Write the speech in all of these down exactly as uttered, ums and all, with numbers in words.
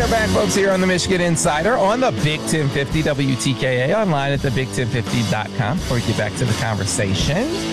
back, folks, here on the Michigan Insider on the Big ten fifty W T K A, online at the big ten fifty dot com. Before we get back to the conversation,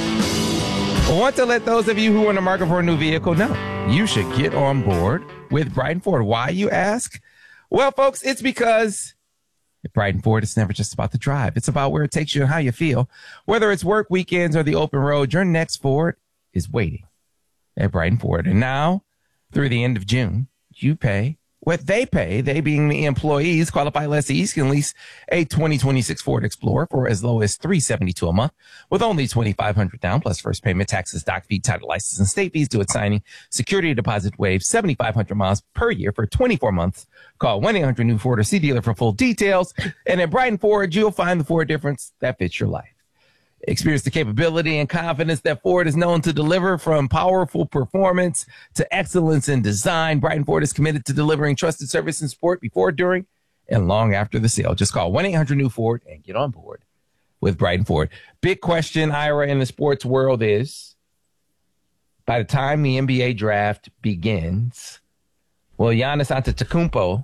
I want to let those of you who are in the market for a new vehicle know you should get on board with Brighton Ford. Why, you ask? Well, folks, it's because at Brighton Ford, it's never just about the drive. It's about where it takes you and how you feel. Whether it's work, weekends, or the open road, your next Ford is waiting at Brighton Ford. And now, through the end of June, you pay what they pay, they being the employees. Qualified lessees can lease a twenty twenty-six Ford Explorer for as low as three hundred seventy-two dollars a month with only twenty-five hundred dollars down plus first payment, taxes, doc fee, title license, and state fees due at signing. Security deposit waived, seventy-five hundred miles per year for twenty-four months. Call one eight hundred new Ford or see dealer for full details. And at Brighton Ford, you'll find the Ford difference that fits your life. Experience the capability and confidence that Ford is known to deliver, from powerful performance to excellence in design. Brighton Ford is committed to delivering trusted service and support before, during, and long after the sale. Just call one eight hundred new Ford and get on board with Brighton Ford. Big question, Ira, in the sports world is, by the time the N B A draft begins, will Giannis Antetokounmpo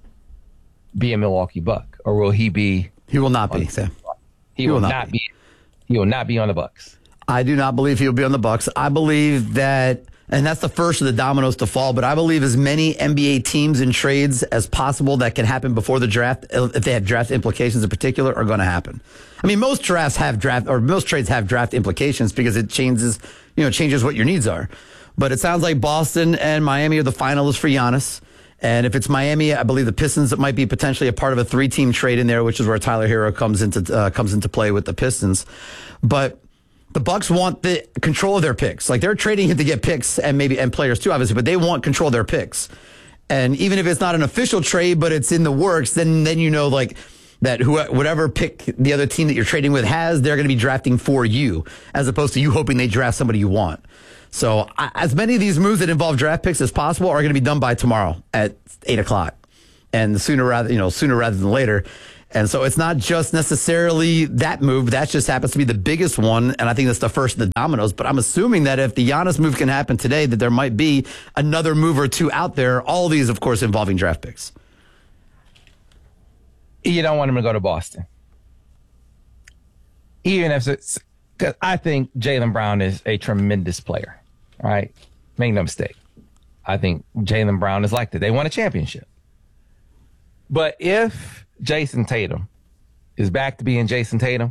be a Milwaukee Buck, or will he be? He will not be, Sam. He, he will, will not, not be. be. He will not be on the Bucks. I do not believe he'll be on the Bucks. I believe that, and that's the first of the dominoes to fall, but I believe as many N B A teams and trades as possible that can happen before the draft, if they have draft implications in particular, are going to happen. I mean, most drafts have draft, or most trades have draft implications because it changes, you know, changes what your needs are. But it sounds like Boston and Miami are the finalists for Giannis. And if it's Miami, I believe the Pistons might be potentially a part of a three-team trade in there, which is where Tyler Hero comes into uh, comes into play with the Pistons. But the Bucks want the control of their picks. Like, they're trading him to get picks and maybe and players too, obviously, but they want control of their picks. And even if it's not an official trade, but it's in the works, then then you know, like, that who, whatever pick the other team that you're trading with has, they're going to be drafting for you, as opposed to you hoping they draft somebody you want. So I, as many of these moves that involve draft picks as possible are going to be done by tomorrow at eight o'clock, and sooner rather, you know, sooner rather than later. And so it's not just necessarily that move. That just happens to be the biggest one. And I think that's the first of the dominoes. But I'm assuming that if the Giannis move can happen today, that there might be another move or two out there. All these, of course, involving draft picks. You don't want him to go to Boston. Even if it's, because I think Jaylen Brown is a tremendous player. All right. Make no mistake. I think Jaylen Brown is like that. They won a championship. But if Jason Tatum is back to being Jason Tatum,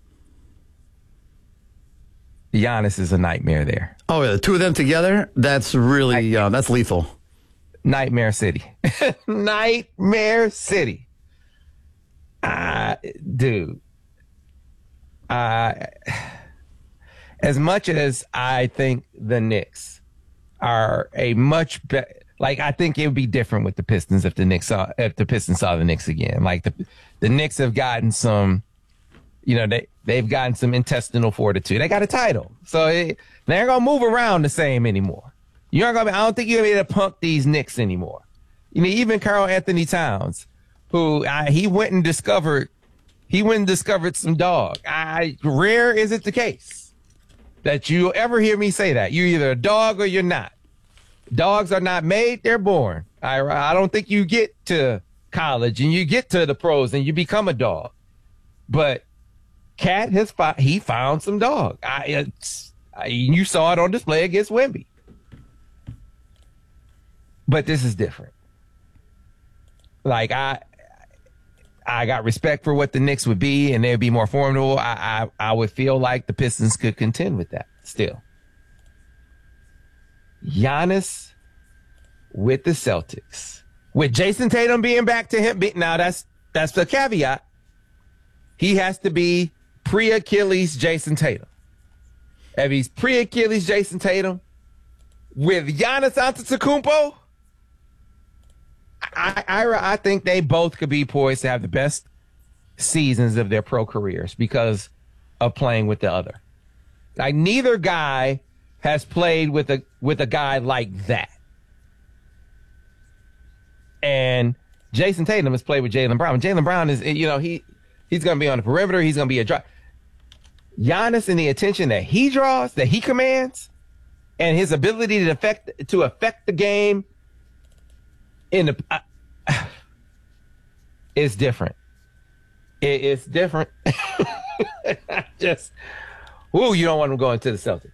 Giannis is a nightmare there. Oh, yeah. The two of them together, that's really, uh, that's lethal. Nightmare City. Nightmare City. Uh, dude. Uh, as much as I think the Knicks are a much better, like, I think it would be different with the Pistons if the Knicks saw, if the Pistons saw the Knicks again. Like, the the Knicks have gotten some, you know, they, they've gotten some intestinal fortitude. They got a title. So it, they ain't going to move around the same anymore. You aren't going to I don't think you're going to be able to punk these Knicks anymore. You know, even Karl Anthony Towns, who uh, he went and discovered, he went and discovered some dog. I, rare is it the case that you'll ever hear me say that. You're either a dog or you're not. Dogs are not made, they're born. I, I don't think you get to college and you get to the pros and you become a dog. But Cat has fi- he found some dog. I, I you saw it on display against Wemby. But this is different. Like, I I got respect for what the Knicks would be, and they'd be more formidable. I, I I would feel like the Pistons could contend with that still. Giannis with the Celtics, with Jason Tatum being back to him. Now that's that's the caveat. He has to be pre-Achilles Jason Tatum. If he's pre-Achilles Jason Tatum with Giannis Antetokounmpo, I, I I think they both could be poised to have the best seasons of their pro careers because of playing with the other. Like, neither guy has played with a with a guy like that. And Jason Tatum has played with Jaylen Brown. Jaylen Brown is, you know, he he's going to be on the perimeter. He's going to be a drive. Giannis and the attention that he draws, that he commands, and his ability to affect to affect the game in the uh, it's different. It, it's different. Just, ooh, you don't want them going to the Celtics.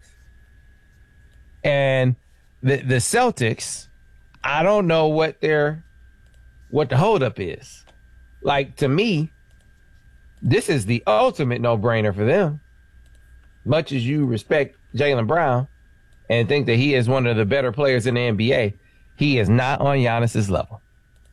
And the the Celtics, I don't know what their what the holdup is. Like, to me, this is the ultimate no-brainer for them. Much as you respect Jaylen Brown and think that he is one of the better players in the N B A, he is not on Giannis's level.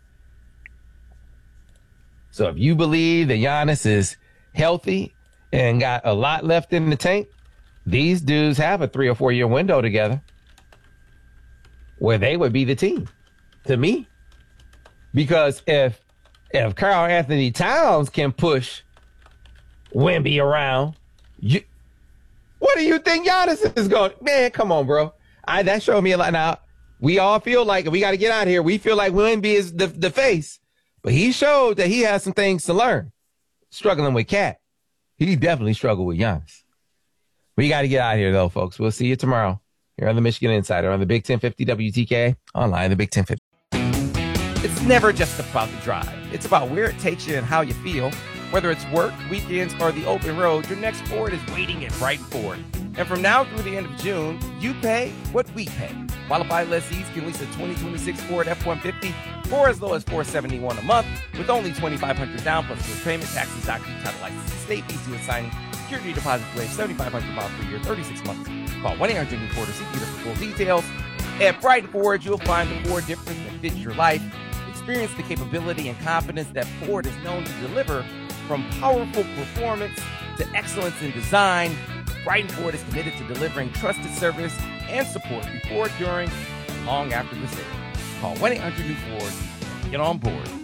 So if you believe that Giannis is healthy and got a lot left in the tank, these dudes have a three or four year window together where they would be the team, to me. Because if if Karl Anthony Towns can push Wemby around, you, what do you think Giannis is going? Man, come on, bro. I, that showed me a lot. Now, we all feel like, we got to get out of here. We feel like Wemby is the, the face. But he showed that he has some things to learn. Struggling with Cat. He definitely struggled with Giannis. We got to get out of here, though, folks. We'll see you tomorrow here on the Michigan Insider on the Big ten fifty W T K A, online, the Big ten fifty. It's never just about the drive. It's about where it takes you and how you feel. Whether it's work, weekends, or the open road, your next Ford is waiting at Brighton Ford. And from now through the end of June, you pay what we pay. Qualified lessees can lease a twenty twenty-six Ford F one fifty for as low as four hundred seventy-one dollars a month with only twenty-five hundred dollars down plus first payment, taxes, documents, title license, state easy with signing, security deposit waived, seventy-five hundred miles per year, thirty-six months. Call one eight hundred new Ford or see dealer for full details. At Brighton Ford, you'll find the Ford difference that fits your life. Experience the capability and confidence that Ford is known to deliver. From powerful performance to excellence in design, Brighton Ford is committed to delivering trusted service and support before, during, and long after the sale. Call one eight hundred new Ford and get on board.